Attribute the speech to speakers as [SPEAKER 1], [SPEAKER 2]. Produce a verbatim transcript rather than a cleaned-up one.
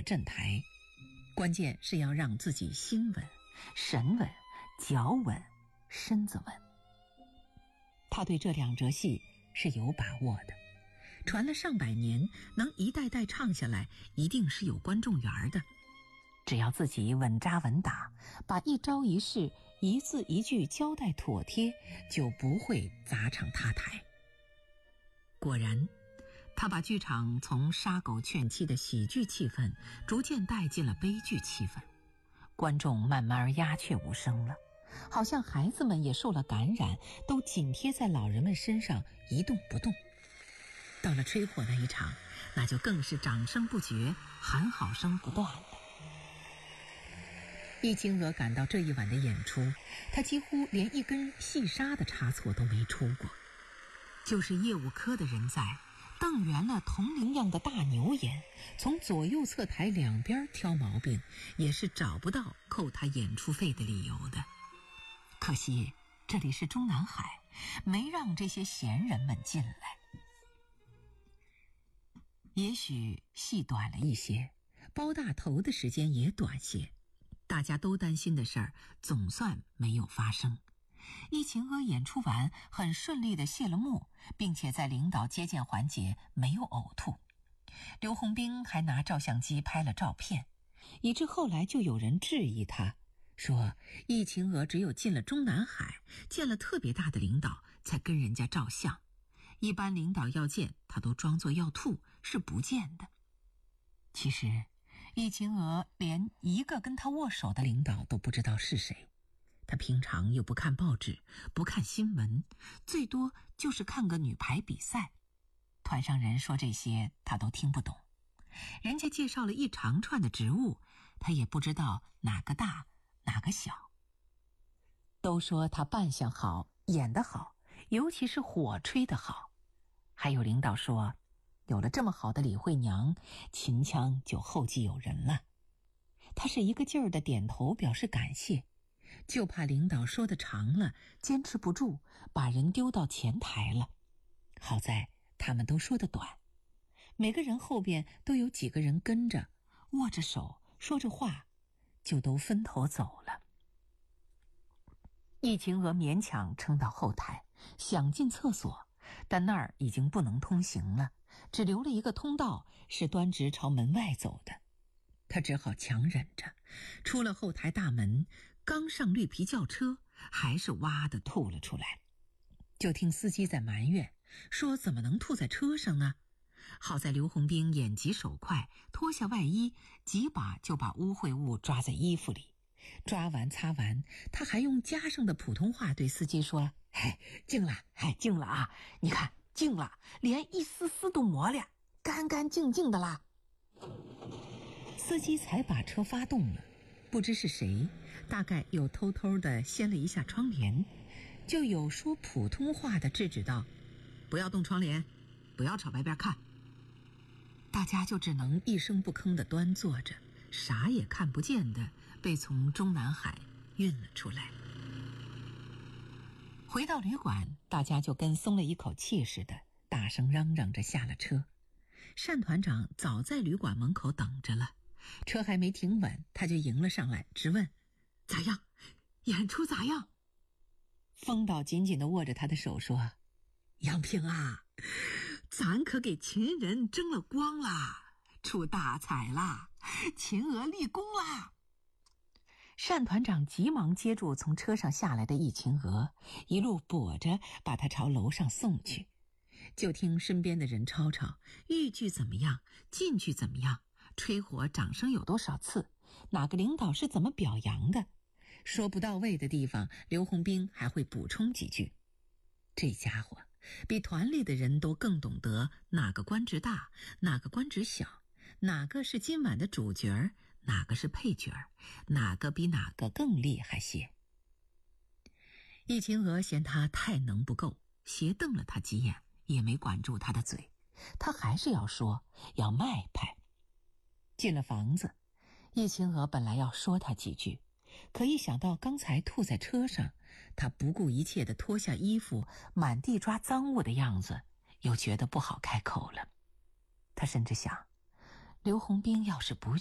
[SPEAKER 1] 了阵台，关键是要让自己心稳、神稳、脚稳、身子稳。他对这两折戏是有把握的，传了上百年，能一代代唱下来，一定是有观众缘的。只要自己稳扎稳打，把一招一式、一字一句交代妥帖，就不会砸场塌台。果然，他把剧场从杀狗劝妻的喜剧气氛逐渐带进了悲剧气氛，观众慢慢鸦雀无声了，好像孩子们也受了感染，都紧贴在老人们身上一动不动。到了吹火那一场，那就更是掌声不绝，喊好声不断的。易清娥赶到这一晚的演出，她几乎连一根细沙的差错都没出过，就是业务科的人在，瞪圆了铜铃样的大牛眼，从左右侧台两边挑毛病，也是找不到扣他演出费的理由的。可惜这里是中南海，没让这些闲人们进来。也许戏短了一些，包大头的时间也短些，大家都担心的事儿总算没有发生。易晴娥演出完很顺利地谢了幕，并且在领导接见环节没有呕吐。刘洪兵还拿照相机拍了照片，以致后来就有人质疑他，说易晴娥只有进了中南海，见了特别大的领导才跟人家照相，一般领导要见他都装作要吐，是不见的。其实易晴娥连一个跟他握手的领导都不知道是谁，他平常又不看报纸，不看新闻，最多就是看个女排比赛。团上人说这些他都听不懂，人家介绍了一长串的职务，他也不知道哪个大哪个小。都说他扮相好，演得好，尤其是火吹得好。还有领导说，有了这么好的李慧娘，秦腔就后继有人了。他是一个劲儿的点头表示感谢，就怕领导说的长了，坚持不住，把人丢到前台了。好在他们都说的短，每个人后边都有几个人跟着，握着手，说着话，就都分头走了。易晴娥勉强撑到后台，想进厕所，但那儿已经不能通行了，只留了一个通道，是端直朝门外走的。他只好强忍着，出了后台大门，刚上绿皮轿车，还是哇的吐了出来。就听司机在埋怨，说怎么能吐在车上呢？好在刘洪兵眼疾手快，脱下外衣，几把就把污秽物抓在衣服里。抓完擦完，他还用家上的普通话对司机说，哎，净了，哎，净了啊！你看，净了，连一丝丝都磨了，干干净净的啦。司机才把车发动了，不知是谁，大概又偷偷地掀了一下窗帘，就有说普通话的制止道，不要动窗帘，不要朝外边看。大家就只能一声不吭地端坐着，啥也看不见的被从中南海运了出来。回到旅馆，大家就跟松了一口气似的，大声嚷嚷着下了车。单团长早在旅馆门口等着了，车还没停稳，他就迎了上来，直问咋样，演出咋样？风岛紧紧地握着他的手说，杨平啊，咱可给秦人争了光啦，出大彩啦，秦娥立功啦。单团长急忙接住从车上下来的易晴娥，一路跛着把她朝楼上送去。就听身边的人吵吵，豫剧怎么样，晋剧怎么样，吹火掌声有多少次，哪个领导是怎么表扬的，说不到位的地方，刘洪兵还会补充几句。这家伙比团里的人都更懂得哪个官职大，哪个官职小，哪个是今晚的主角，哪个是配角，哪个比哪个更厉害些。易晴娥嫌他太能不够，斜瞪了他几眼，也没管住他的嘴，他还是要说，要卖派。进了房子，易晴娥本来要说他几句，可一想到刚才吐在车上，他不顾一切地脱下衣服，满地抓脏物的样子，又觉得不好开口了。他甚至想，刘洪兵要是不